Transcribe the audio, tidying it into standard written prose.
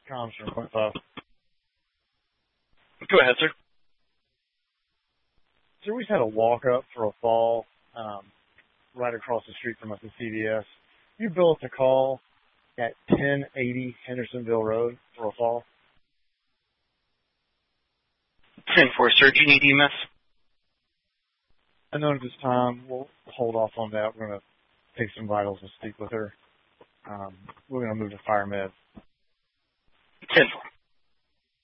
comms from Point 5. Go ahead, sir. So we just had a walk-up for a fall right across the street from us at CVS. You built a call at 1080 Hendersonville Road for a fall. 10-4, sir. Do you need EMS? I know at this time we'll hold off on that. We're going to take some vitals and speak with her. We're going to move to fire med. 10-4.